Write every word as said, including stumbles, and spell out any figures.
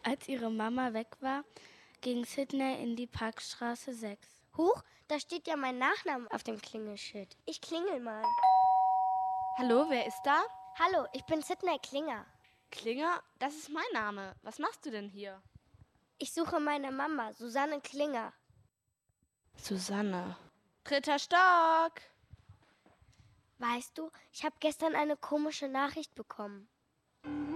Als ihre Mama weg war, ging Sydney in die Parkstraße sechs. Huch, da steht ja mein Nachname auf dem Klingelschild. Ich klingel mal. Hallo, wer ist da? Hallo, ich bin Sydney Klinger. Klinger? Das ist mein Name. Was machst du denn hier? Ich suche meine Mama, Susanne Klinger. Susanne. Dritter Stock. Weißt du, ich habe gestern eine komische Nachricht bekommen.